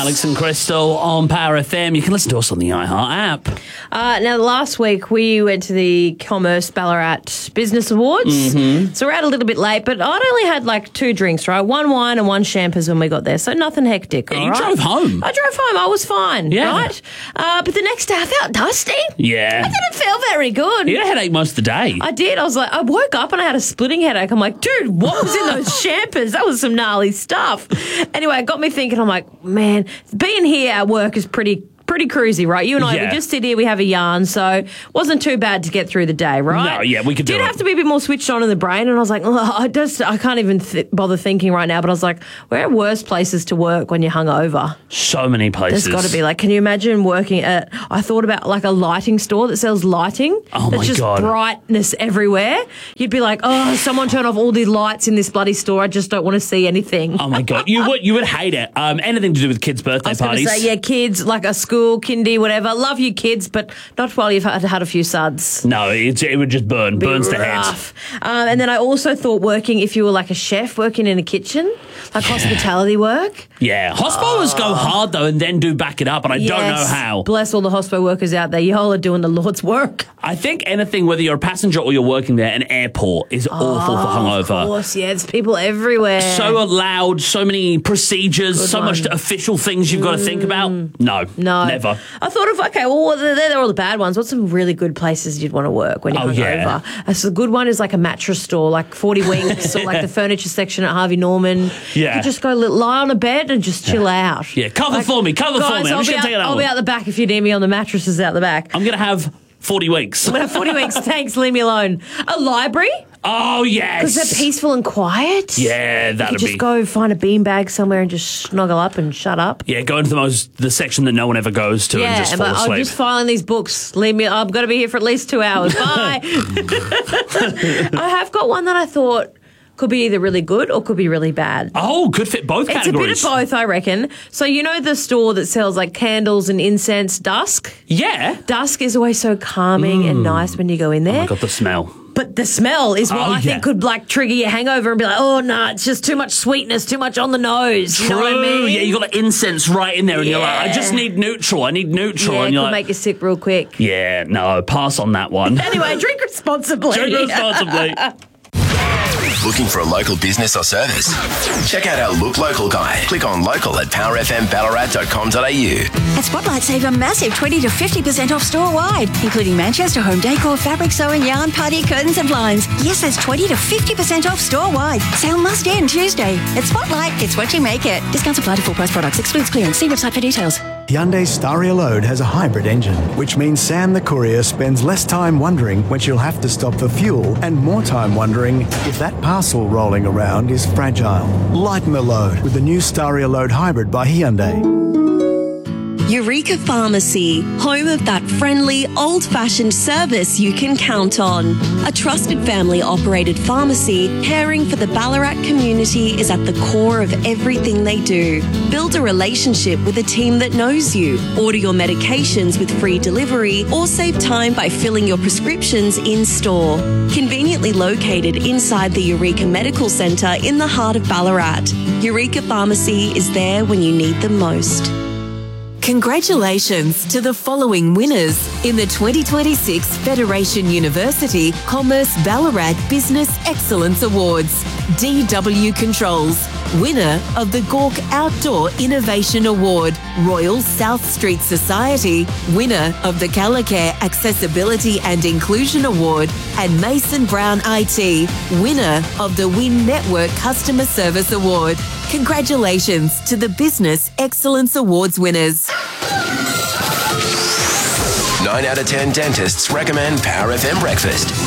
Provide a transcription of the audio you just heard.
Alex and Crystal on Power FM. You can listen to us on the iHeart app. Now, last week we went to the Commerce Ballarat Business Awards. So we're out a little bit late, but I'd only had like 2 drinks, right? 1 wine and 1 champers when we got there, so nothing hectic. Yeah, you drove home. I drove home. I was fine, right? But the next day I felt dusty. Yeah. I didn't feel very good. You had a headache most of the day. I did. I woke up and I had a splitting headache. I'm like, dude, what was in those champers? That was some gnarly stuff. Anyway, it got me thinking. I'm like, man, being here at work is pretty cruisy, right? You and I, we just sit here, we have a yarn, so it wasn't too bad to get through the day, right? No, yeah, we could do it. Did have to be a bit more switched on in the brain, and I was like, I can't even bother thinking right now, but I was like, where are worse places to work when you're hungover? So many places. There's got to be, like, can you imagine working at, I thought about like a lighting store that sells lighting. Oh, that's just brightness everywhere. You'd be like, oh, someone turn off all the lights in this bloody store. I just don't want to see anything. Oh, my God. You would hate it. Anything to do with kids' birthday parties. I was going to say, kids, like a school, kindy, whatever. Love you, kids, but not while you've had a few suds. No, it would just burns the head. And then I also thought working, if you were like a chef, working in a kitchen, like hospitality work. Yeah, hospitals go hard though and then do back it up, and I don't know how. Bless all the hospital workers out there. You all are doing the Lord's work. I think anything, whether you're a passenger or you're working there, an airport is awful for hungover. Of course, there's people everywhere. So loud, so many procedures, much official things you've got to think about. No, never. I thought of, okay, well, they're all the bad ones. What's some really good places you'd want to work when you're hungover? A good one is like a mattress store, like 40 Winks, or like the furniture section at Harvey Norman. Yeah. You could just go lie on a bed and just chill out. Yeah, cover for me. I'm just going to take it out. I'll be out the back if you need me on the mattresses out the back. I'm going to have 40 weeks. I'm going to have 40 weeks. Thanks, leave me alone. A library? Oh, yes. Because they're peaceful and quiet. Yeah, that'd be. Just go find a beanbag somewhere and just snuggle up and shut up. Yeah, go into the section that no one ever goes to and just fall asleep. I'm just filing these books. Leave me. I'm going to be here for at least 2 hours. Bye. I have got one that I thought could be either really good or could be really bad. Oh, could fit both categories. It's a bit of both, I reckon. So you know the store that sells like candles and incense, Dusk? Yeah. Dusk is always so calming and nice when you go in there. Oh, my God, the smell. But the smell is what I think could like trigger your hangover and be like, oh, no, it's just too much sweetness, too much on the nose. True. You know what I mean? Yeah, you got the incense right in there and you're like, I just need neutral. I need neutral. Yeah, and it could make you sick real quick. Yeah, no, pass on that one. Anyway, drink responsibly. Drink responsibly. Looking for a local business or service? Check out our Look Local guide. Click on local at powerfmballarat.com.au. At Spotlight, save a massive 20 to 50% off store-wide, including Manchester home decor, fabric sewing, yarn, party, curtains and blinds. Yes, that's 20 to 50% off store-wide. Sale must end Tuesday. At Spotlight, it's what you make it. Discounts apply to full price products. Excludes clearance. See website for details. Hyundai Staria Load has a hybrid engine, which means Sam the courier spends less time wondering when she'll have to stop for fuel and more time wondering if that parcel rolling around is fragile. Lighten the load with the new Staria Load Hybrid by Hyundai. Eureka Pharmacy, home of that friendly, old-fashioned service you can count on. A trusted family-operated pharmacy caring for the Ballarat community is at the core of everything they do. Build a relationship with a team that knows you. Order your medications with free delivery or save time by filling your prescriptions in-store. Conveniently located inside the Eureka Medical Centre in the heart of Ballarat, Eureka Pharmacy is there when you need them most. Congratulations to the following winners in the 2026 Federation University Commerce Ballarat Business Excellence Awards. DW Controls, winner of the Gork Outdoor Innovation Award. Royal South Street Society, winner of the Calacare Accessibility and Inclusion Award. And Mason Brown IT, winner of the Win Network Customer Service Award. Congratulations to the Business Excellence Awards winners. 9 out of 10 dentists recommend Power FM breakfast.